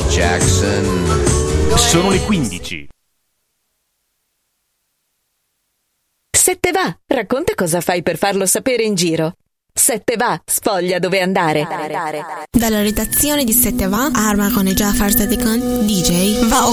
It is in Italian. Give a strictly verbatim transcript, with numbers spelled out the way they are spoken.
Jackson. Sono le quindici. Se te va, racconta cosa fai per farlo sapere in giro. Se te va, sfoglia dove andare. Dalla redazione di Se te va, Arma con e Jafar Sadikan, D J, va